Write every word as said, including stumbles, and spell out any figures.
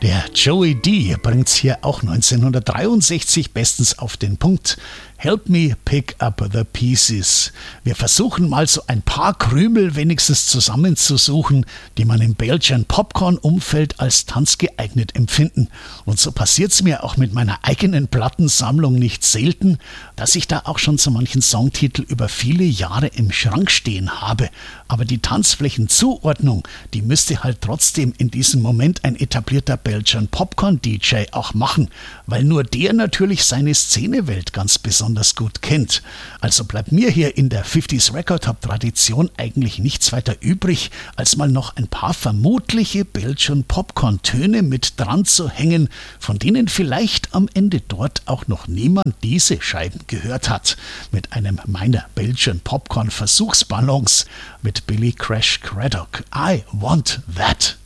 Der Joey D bringt's hier auch neunzehnhundertdreiundsechzig bestens auf den Punkt. Help me pick up the pieces. Wir versuchen mal so ein paar Krümel wenigstens zusammenzusuchen, die man im Belgian Popcorn-Umfeld als tanzgeeignet empfinden. Und so passiert's mir auch mit meiner eigenen Plattensammlung nicht selten, dass ich da auch schon so manchen Songtitel über viele Jahre im Schrank stehen habe. Aber die Tanzflächenzuordnung, die müsste halt trotzdem in diesem Moment ein etablierter Belgian Popcorn-D J auch machen, weil nur der natürlich seine Szenewelt ganz besonders gut kennt. Also bleibt mir hier in der fünfziger Record Top Tradition eigentlich nichts weiter übrig, als mal noch ein paar vermutliche Belgian Popcorn Töne mit dran zu hängen, von denen vielleicht am Ende dort auch noch niemand diese Scheiben gehört hat. Mit einem meiner Belgian Popcorn Versuchsballons mit Billy Crash Craddock. I want that.